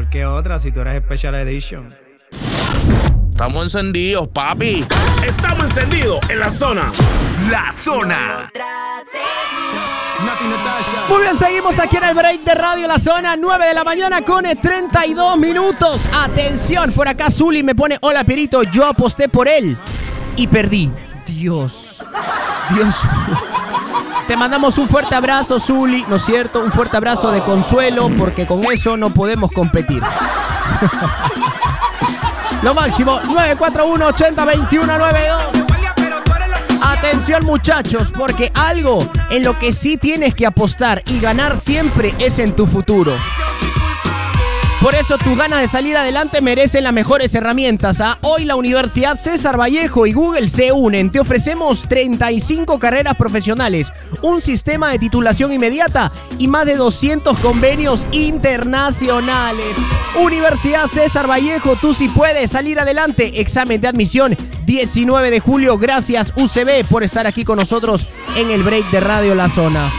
que otra si tú eres Special Edition. Estamos encendidos, papi. Estamos encendidos en la zona. La zona. Muy bien, seguimos aquí en el break de Radio La Zona, 9 de la mañana con 32 minutos. Atención, por acá Zuli me pone: hola Pierito, yo aposté por él y perdí. Dios. Te mandamos un fuerte abrazo, Zuli, ¿no es cierto? Un fuerte abrazo de consuelo, porque con eso no podemos competir. Lo máximo, 941-8021-92. Atención muchachos, porque algo en lo que sí tienes que apostar y ganar siempre es en tu futuro. Por eso tus ganas de salir adelante merecen las mejores herramientas. Hoy la Universidad César Vallejo y Google se unen. Te ofrecemos 35 carreras profesionales, un sistema de titulación inmediata y más de 200 convenios internacionales. Universidad César Vallejo, tú sí puedes salir adelante. Examen de admisión 19 de julio. Gracias UCB por estar aquí con nosotros en el break de Radio La Zona.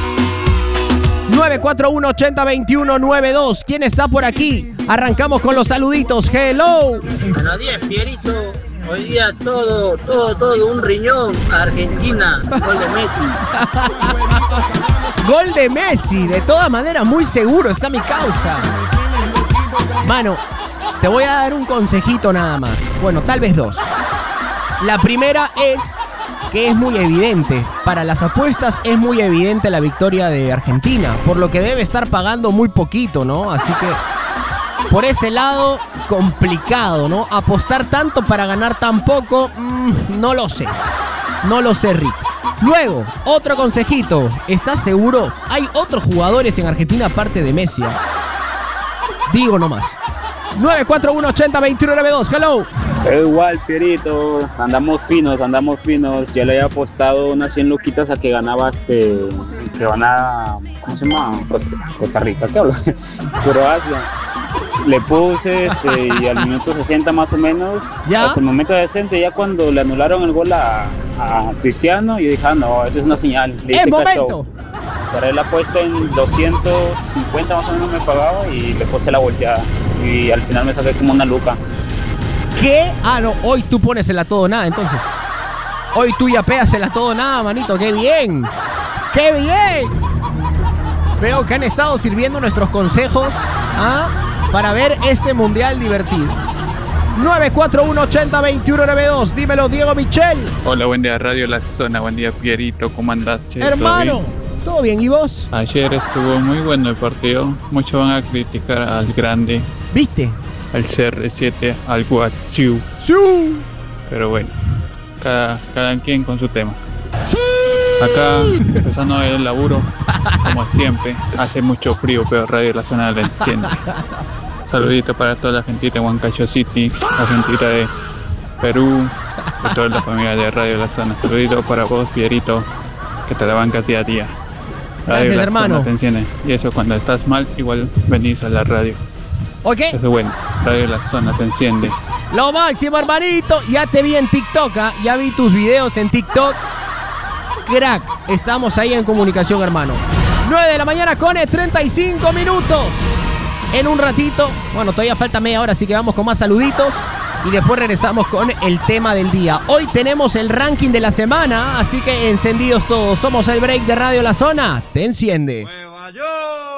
941-8021-92. ¿Quién está por aquí? Arrancamos con los saluditos. Hello. Buenos días, Pierito. Hoy día todo un riñón a Argentina. Gol de Messi. Gol de Messi. De todas maneras, muy seguro está mi causa. Mano, te voy a dar un consejito nada más. Bueno, tal vez dos. La primera es que es muy evidente. Para las apuestas es muy evidente la victoria de Argentina, por lo que debe estar pagando muy poquito, ¿no? Así que por ese lado, complicado, ¿no? Apostar tanto para ganar tan poco, no lo sé. No lo sé, Rick. Luego, otro consejito. ¿Estás seguro? Hay otros jugadores en Argentina aparte de Messi. Digo nomás. 941-8021-92. Hello. Igual, Pierito, andamos finos. Ya le había apostado unas 100 luquitas a que ganaba que van a, ¿cómo se llama? Costa Rica, ¿qué hablo? Croacia. Le puse y al minuto 60 más o menos, ¿ya? Hasta el momento decente, ya cuando le anularon el gol a Cristiano, yo dije, no, eso es una señal. ¡Es momento! Cerré la apuesta en 250 más o menos me pagaba y le puse la volteada. Y al final me saqué como una luca. ¿Qué? No, hoy tú pones el a todo nada, entonces. Hoy tú ya pegas el a todo nada, manito. ¡Qué bien! ¡Qué bien! Veo que han estado sirviendo nuestros consejos para ver este mundial divertido. 941-8021-92. Dímelo, Diego Michel. Hola, buen día, Radio La Zona. Buen día, Pierito. ¿Cómo andás, che? Hermano, ¿todo bien? ¿Y vos? Ayer estuvo muy bueno el partido. Muchos van a criticar al grande. ¿Viste? Al CR7, al Guachiu. ¡Sí! Pero bueno, cada quien con su tema. ¡Sí! Acá, empezando el laburo, como siempre. Hace mucho frío, pero Radio La Zona la enciende. Saludito para toda la gentita de Huancayo City, la gentita de Perú, y toda la familia de Radio La Zona. Saludito para vos, Pierito, que te la bancas día a día. Radio Gracias, La hermano. Zona te enciende. Y eso, cuando estás mal, igual venís a la radio. ¿Ok? Eso es bueno. Radio La Zona te enciende. Lo máximo, hermanito. Ya te vi en TikTok, ya vi tus videos en TikTok. Crack, estamos ahí en comunicación, hermano. 9 de la mañana con 35 minutos. En un ratito, bueno, todavía falta media hora, así que vamos con más saluditos y después regresamos con el tema del día. Hoy tenemos el ranking de la semana, así que encendidos todos. Somos el break de Radio La Zona. Te enciende. Nueva York.